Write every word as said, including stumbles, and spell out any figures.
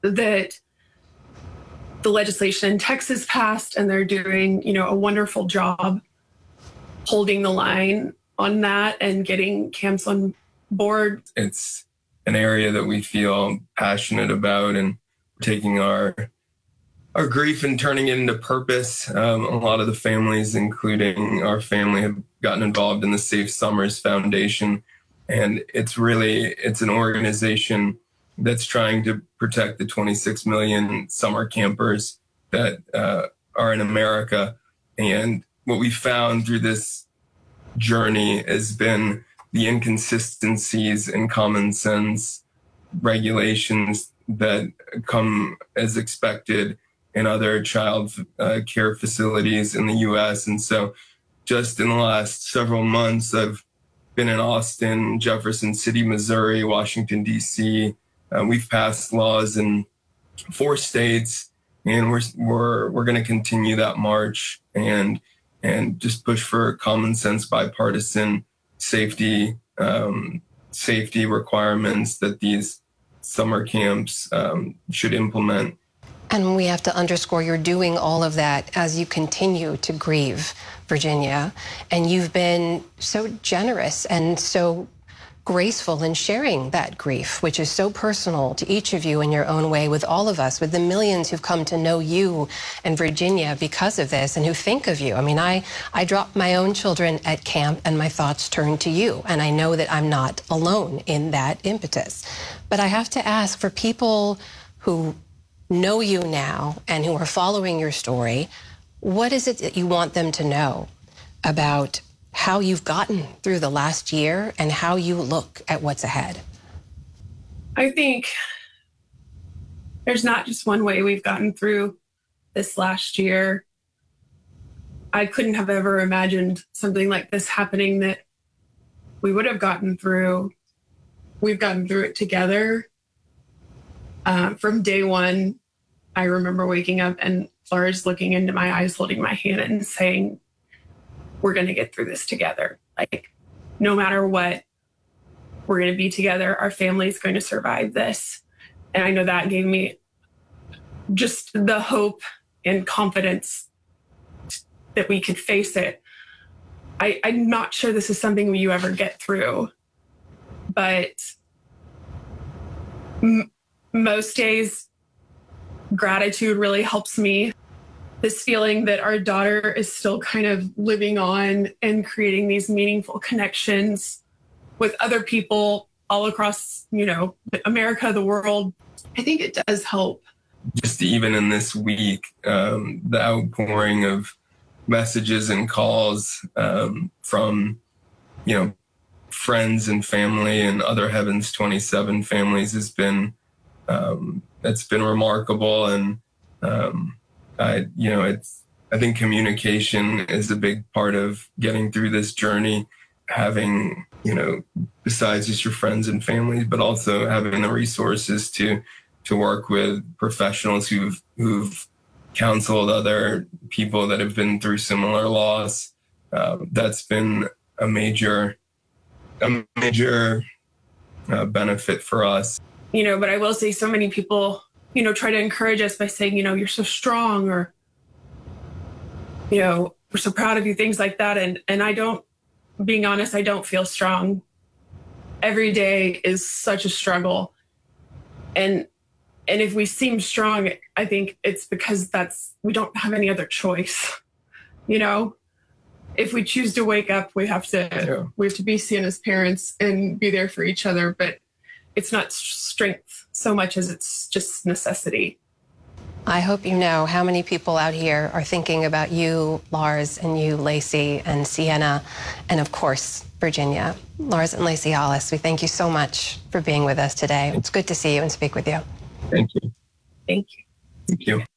that the legislation in Texas passed, and they're doing, you know, a wonderful job holding the line on that and getting camps on board. It's an area that we feel passionate about, and taking our our grief and turning it into purpose. Um, a lot of the families, including our family, have gotten involved in the Safe Summers Foundation. And it's really, it's an organization that's trying to protect the twenty-six million summer campers that uh, are in America. And what we found through this journey has been the inconsistencies in common sense regulations that come as expected in other child uh, care facilities in the U S. And so just in the last several months, I've been in Austin, Jefferson City, Missouri, Washington, D C. Uh, we've passed laws in four states, and we're we're we're going to continue that march and and just push for common sense, bipartisan safety um, safety requirements that these summer camps um, should implement. And we have to underscore you're doing all of that as you continue to grieve, Virginia. And you've been so generous and so graceful in sharing that grief, which is so personal to each of you in your own way, with all of us, with the millions who've come to know you and Virginia because of this and who think of you. I mean, I, I dropped my own children at camp and my thoughts turned to you. And I know that I'm not alone in that impetus. But I have to ask, for people who know you now and who are following your story, what is it that you want them to know about how you've gotten through the last year and how you look at what's ahead? I think there's not just one way we've gotten through this last year. I couldn't have ever imagined something like this happening that we would have gotten through. We've gotten through it together. Uh, from day one, I remember waking up and Lars looking into my eyes, holding my hand and saying, we're going to get through this together. Like, no matter what, we're going to be together. Our family's going to survive this. And I know that gave me just the hope and confidence that we could face it. I, I'm not sure this is something you ever get through, but m- most days, gratitude really helps me. This feeling that our daughter is still kind of living on and creating these meaningful connections with other people all across, you know, America, the world. I think it does help. Just even in this week, um, the outpouring of messages and calls um, from, you know, friends and family and other Heavens twenty-seven families has been, um, it's been remarkable. And, um, I, you know, it's, I think communication is a big part of getting through this journey, having, you know, besides just your friends and families, but also having the resources to, to work with professionals who've, who've counseled other people that have been through similar loss. Uh, that's been a major, a major uh, benefit for us. You know, but I will say so many people, you know, try to encourage us by saying, you know, you're so strong, or, you know, we're so proud of you, things like that. And, and I don't, being honest, I don't feel strong. Every day is such a struggle. And, and if we seem strong, I think it's because that's, we don't have any other choice. You know, if we choose to wake up, we have to, yeah. we have to be seen as parents and be there for each other. But it's not strength so much as it's just necessity. I hope you know how many people out here are thinking about you, Lars, and you, Lacey, and Sienna, and of course, Virginia. Lars and Lacey Hollis, we thank you so much for being with us today. It's good to see you and speak with you. Thank you. Thank you. Thank you.